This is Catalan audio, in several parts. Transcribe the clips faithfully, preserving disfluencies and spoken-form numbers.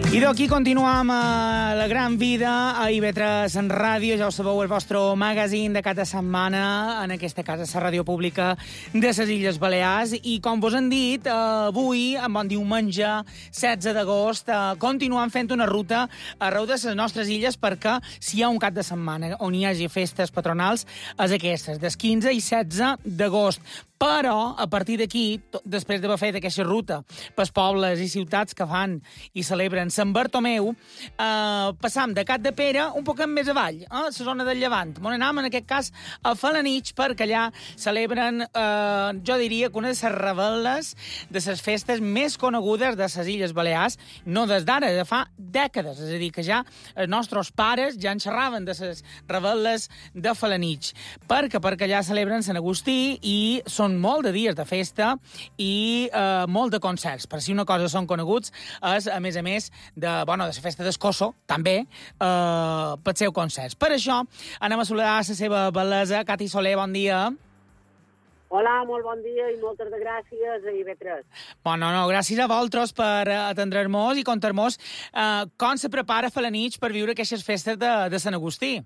I d'aquí continuam a la gran vida a I V tres en ràdio. Ja ho sabeu, el vostre magazín de cada setmana, en aquesta casa, la ràdio pública de les Illes Balears. I com vos han dit, eh, avui, en bon diumenge, setze d'agost, eh, continuem fent una ruta arreu de les nostres illes, perquè si hi ha un cap de setmana on hi hagi festes patronals, és aquestes, des quinze i setze d'agost. Però, a partir d'aquí, després d'haver fet aquesta ruta pels pobles i ciutats que fan i celebren Sant Bartomeu, eh, passam de Cap de Pere un poc més avall, eh, a la zona del Llevant. On anam, en aquest cas, a Felanitx, perquè allà celebren, eh, jo diria, que una de les rebel·les de les festes més conegudes de les Illes Balears, no des d'ara, de fa dècades. És a dir, que ja els nostres pares ja en xerraven de les rebel·les de Felanitx. Perquè, perquè allà celebren Sant Agustí i són molt de dies de festa i eh, molt de concerts. Per si una cosa són coneguts és, a més a més, de, bueno, de la festa d'Escosso, també, eh, per seu concerts. Per això, anem a saludar la seva bellesa. Cati Soler, bon dia. Hola, molt bon dia i moltes de gràcies a I V tres. Bueno, no, gràcies a vosaltres per atendre-nos i contar-nos eh, com se prepara Felanitx per viure aquestes festes de, de Sant Agustí.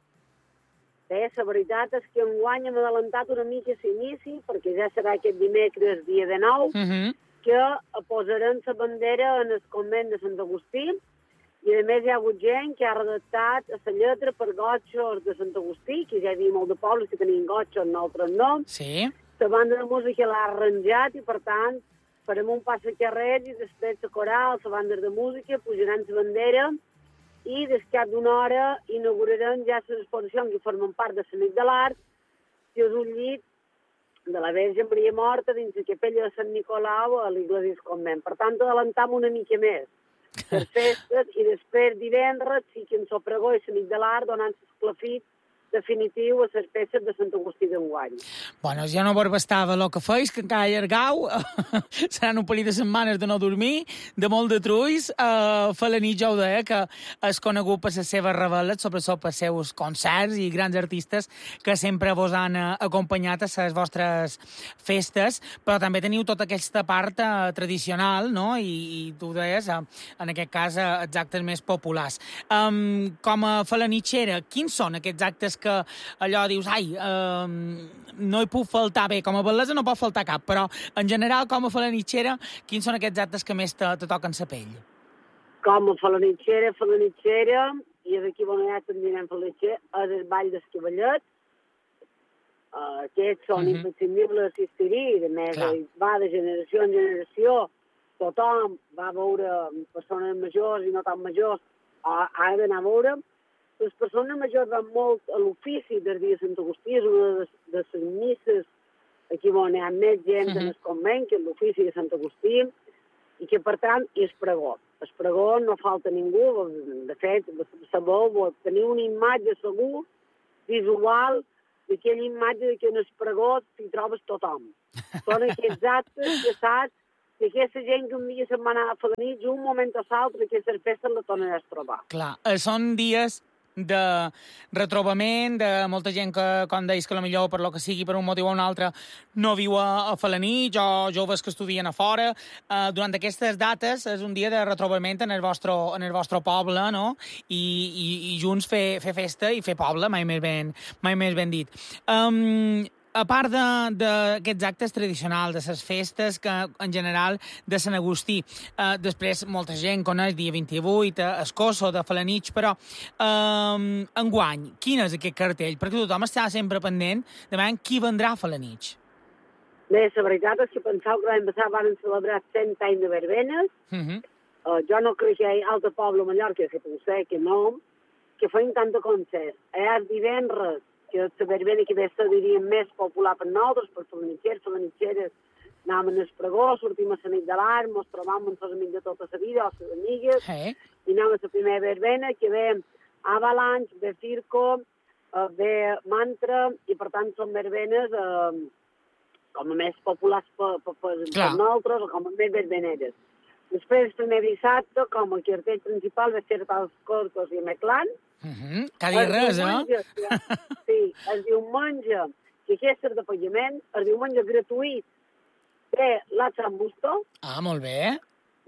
Bé, la veritat és que enguany hem adelantat una mica l'inici, perquè ja serà aquest dimecres, dia de nou, Uh -huh. que posaran la bandera en el convent de Sant Agustí, i a més hi ha hagut gent que ha redactat la lletra per gotxos de Sant Agustí, que ja hi havia molt de pobles que tenien gotxos, nosaltres no. Sí. La banda de música l'ha arranjat i, per tant, farem un pas a carrer i després la coral, la banda de música, pujaran la bandera i des cap d'una hora inaugurarem ja les exposicions que formen part de la nit de l'art, que és un llit de la Verge Maria Morta dins la capella de Sant Nicolau a l'Iglésia del Convent. Per tant, adelantam una mica més per festes i després divendres sí que ens ho pregó i la nit de l'art donant l'esclafit definitiu a les festes de Sant Agustí d'enguany. Bueno, ja no vos bastava el que feis, que encara allargau. Seran un parell de setmanes de no dormir, de molt de trulls. Uh, Felanitx, ja ho deia, que és conegut per les seves rebel·les, sobretot per els seus concerts i grans artistes que sempre vos han uh, acompanyat a les vostres festes, però també teniu tota aquesta part uh, tradicional, no? I, i tu deies, uh, en aquest cas, uh, els actes més populars. Um, com a felanitxera, quins són aquests actes que allò dius, ai, eh, no hi puc faltar bé, com a bellesa no pot faltar cap, però en general, com a felanitxera, quins són aquests actes que més te, te toquen la pell? Com a felanitxera, felanitxera, i d'aquí bon ja també anem felanitxera, és el ball d'escavallet. Uh, aquests són uh -huh. imprescindibles assistir-hi, a més, Clar. va de generació en generació, tothom va veure persones majors i no tan majors, ha, ha d'anar a veure. Les persones majors van molt a l'ofici del dia de Sant Agustí, és una de, de les misses aquí on hi ha més gent uh -huh. en el convent, que és l'ofici de Sant Agustí, i que, per tant, és pregó. El pregó no falta ningú, de fet, sabeu, teniu una imatge segur, visual, d'aquella imatge de que en el pregó t'hi trobes tothom. Són aquests actes que saps que aquesta gent que un dia se'n va anar a Felanitx, un moment o l'altre, aquestes festes la tornaràs a trobar. Clar, són dies de retrobament, de molta gent que, com deies, que potser per lo que sigui, per un motiu o un altre, no viu a, a Felanitx, o joves que estudien a fora. Uh, durant aquestes dates és un dia de retrobament en el vostre, en el vostre poble, no? I, i, i junts fer, fer festa i fer poble, mai més ben, mai més ben dit. Um, A part d'aquests actes tradicionals, de les festes, que en general de Sant Agustí, eh, després molta gent coneix dia vint-i-vuit, a Escosso, de Felanitx, però eh, enguany, quin és aquest cartell? Perquè tothom està sempre pendent de veure qui vendrà a Felanitx. Bé, la veritat és que pensava que l'any passat van celebrar cent anys de verbenes. Uh -huh. uh, jo no crec que hi ha altre poble a Mallorca, que ho sé, que no, que feien tant de concerts. Allà els divendres, que la verbena que ve diríem més popular per nosaltres, per felanitxers, felanitxeres, anàvem al pregó, sortim a la nit de l'art, ens trobàvem amb els amics de tota la vida, o les amigues, hey. i anàvem a la primera verbena, que ve Avalanche, ve Circo, ve Mantra, i per tant són verbenes eh, com a més populars per, per, per, per nosaltres, o com a més verbeneres. Després, el primer dissabte, com a cartell principal, va ser als Corcos i a Meclán. Uh -huh. Que dir res, eh? Sí, el diumenge, que aquest és de pagament, el diumenge gratuït, ve l'At Sant Busto. Ah, molt bé.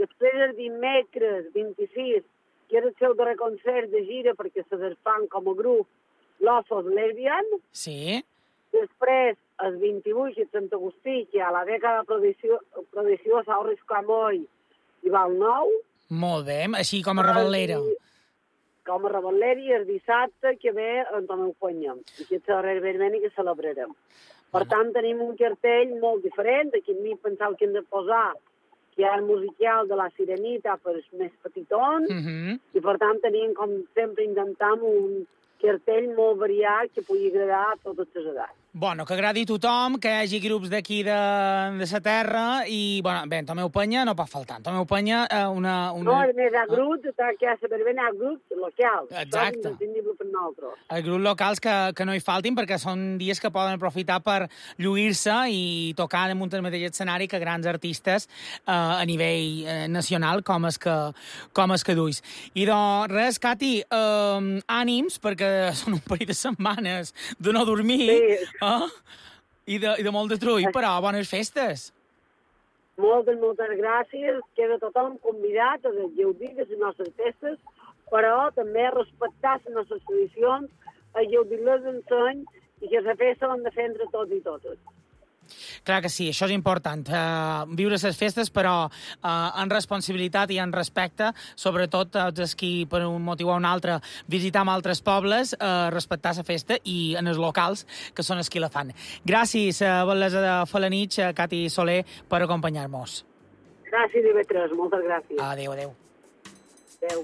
Després el dimecres vint-i-sis, que era el seu darrer concert de gira perquè se desfan com a grup l'Ossos Lesbian. Sí. Després, el vint-i-vuit, que és Sant Agustí, que a la dècada prodigiosa Orris Camoi i va el nou. Molt bé, així com a revetllera. Com a revetllera, i el dissabte que ve Antonio Peña, i que és el Vermeni que celebrarem. Per tant, tenim un cartell molt diferent. Aquí a mi pensava que hem de posar que hi ha el musical de la Sirenita per els més petitons, uh -huh. i per tant tenim, com sempre, intentam un cartell molt variat que pugui agradar a totes les edats. Bueno, que agradi a tothom, que hi hagi grups d'aquí de, de sa terra, i, bueno, bé, en Tomeu Penya no pot faltar. En Tomeu Penya, eh, una, una... No, a més, hi ha grups, que hi ha saber hi ha grups locals. Exacte. Això és indistingible per nosaltres. Els grups locals que, que no hi faltin, perquè són dies que poden aprofitar per lluir-se i tocar damunt el mateix escenari que grans artistes eh, a nivell eh, nacional, com és que, com és que duis. I doncs, res, Cati, eh, ànims, perquè són un parell de setmanes de no dormir, sí. eh? I, de, i de molt de trull, però bones festes. Moltes, moltes gràcies. Queda tothom convidat a gaudir de les nostres festes, però també a respectar les nostres tradicions, a gaudir-les d'enseny i que la festa l'hem de fer entre tots i totes. Clar que sí, això és important, uh, viure les festes, però uh, en responsabilitat i en respecte, sobretot tots els qui, per un motiu o un altre, visitam altres pobles, uh, respectar la festa i en els locals, que són els qui la fan. Gràcies, uh, Bellesa de Felanitx, uh, Cati Soler, per acompanyar-nos. Gràcies, I V tres, moltes gràcies. Adéu, adéu.